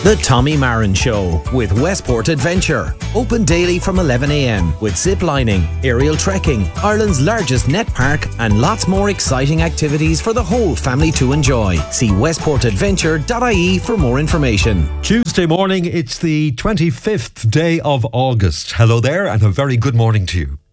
The Tommy Marin Show with Westport Adventure. Open daily from 11 a.m. with zip lining, aerial trekking, Ireland's largest net park, and lots more exciting activities for the whole family to enjoy. See westportadventure.ie for more information. Tuesday morning, it's the 25th day of August. Hello there, and a very good morning to you.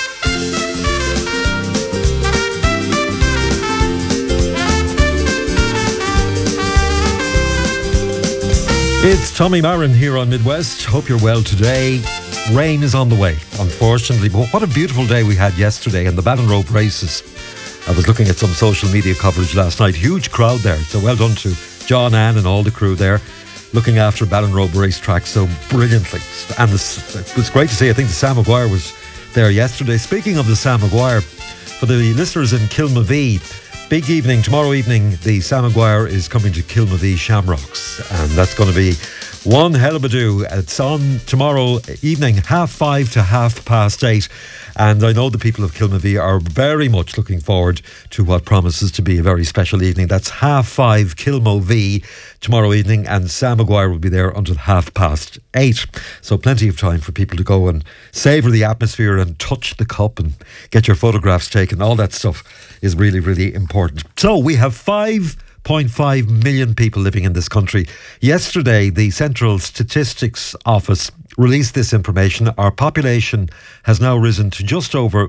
It's Tommy Marin here on Midwest. Hope you're well today. Rain is on the way, unfortunately, but what a beautiful day we had yesterday in the Ballinrobe races. I was looking at some social media coverage last night. Huge crowd there, so well done to John, Ann and all the crew there looking after Ballinrobe racetrack so brilliantly. And it was great to see. I think the Sam Maguire was there yesterday. Speaking of the Sam Maguire, for the listeners in Kilmavee, big evening, tomorrow evening, the Sam Maguire is coming to Kilmavee Shamrocks, and that's going to be one hell of a do. It's on tomorrow evening, 5:30 to 8:30, and I know the people of Kilmavee are very much looking forward to what promises to be a very special evening. That's 5:30 Kilmavee tomorrow evening, and Sam Maguire will be there until 8:30. So plenty of time for people to go and savour the atmosphere and touch the cup and get your photographs taken. All that stuff is really, really important. So we have 5.5 million people living in this country. Yesterday, the Central Statistics Office released this information. Our population has now risen to just over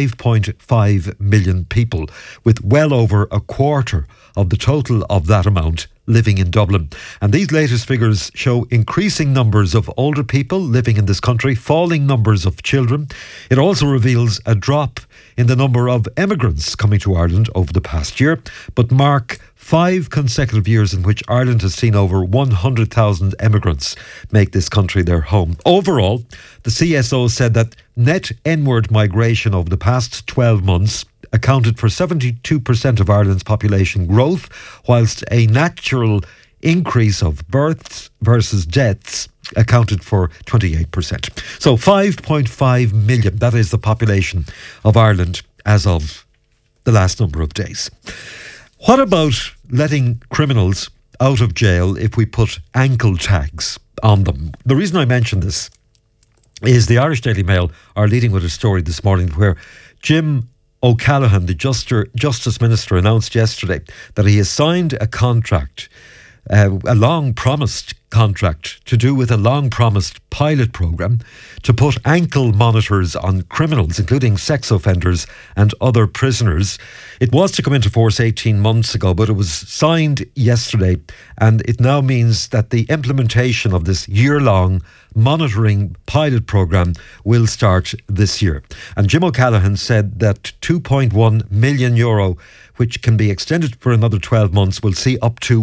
5.5 million people, with well over a quarter of the total of that amount living in Dublin. And these latest figures show increasing numbers of older people living in this country, falling numbers of children. It also reveals a drop in the number of emigrants coming to Ireland over the past year, but mark 5 consecutive years in which Ireland has seen over 100,000 emigrants make this country their home. Overall, the CSO said that net inward migration over the past 12 months accounted for 72% of Ireland's population growth, whilst a natural increase of births versus deaths accounted for 28%. So 5.5 million, that is the population of Ireland as of the last number of days. What about letting criminals out of jail if we put ankle tags on them? The reason I mention this is the Irish Daily Mail are leading with a story this morning where Jim O'Callaghan, the Justice Minister, announced yesterday that he has signed a contract, a long-promised contract to do with a long-promised pilot programme to put ankle monitors on criminals, including sex offenders and other prisoners. It was to come into force 18 months ago, but it was signed yesterday, and it now means that the implementation of this year-long monitoring pilot programme will start this year. And Jim O'Callaghan said that €2.1 million, which can be extended for another 12 months, will see up to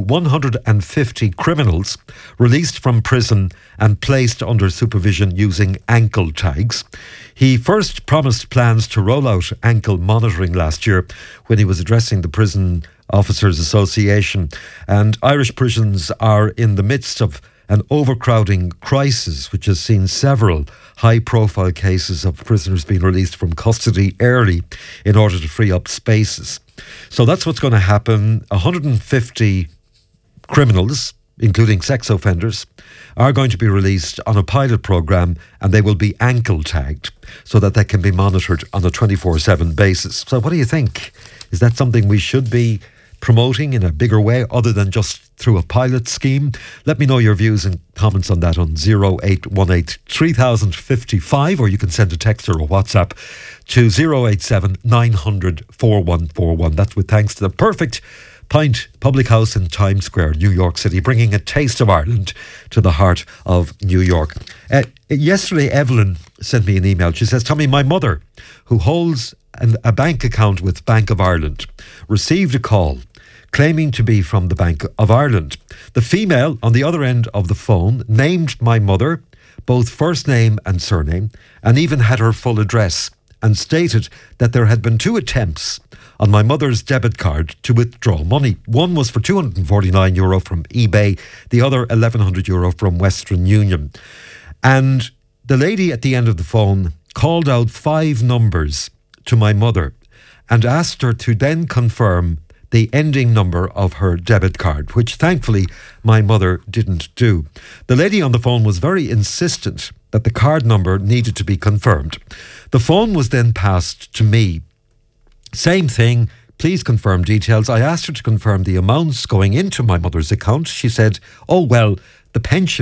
150 criminals released from prison and placed under supervision using ankle tags. He first promised plans to roll out ankle monitoring last year when he was addressing the Prison Officers Association. And Irish prisons are in the midst of an overcrowding crisis, which has seen several high-profile cases of prisoners being released from custody early in order to free up spaces. So that's what's going to happen. 150 criminals, including sex offenders, are going to be released on a pilot programme, and they will be ankle tagged so that they can be monitored on a 24/7 basis. So what do you think? Is that something we should be promoting in a bigger way other than just through a pilot scheme? Let me know your views and comments on that on 0818 3055, or you can send a text or a WhatsApp to 087 900 4141. That's with thanks to the Perfect Pint Public House in Times Square, New York City, bringing a taste of Ireland to the heart of New York. Yesterday, Evelyn sent me an email. She says, Tommy, my mother, who holds a bank account with Bank of Ireland, received a call claiming to be from the Bank of Ireland. The female on the other end of the phone named my mother, both first name and surname, and even had her full address, and stated that there had been 2 attempts on my mother's debit card to withdraw money. One was for €249 from eBay, the other €1,100 from Western Union. And the lady at the end of the phone called out 5 numbers to my mother and asked her to then confirm the ending number of her debit card, which thankfully my mother didn't do. The lady on the phone was very insistent that the card number needed to be confirmed. The phone was then passed to me. Same thing, please confirm details. I asked her to confirm the amounts going into my mother's account. She said, oh, well, the pension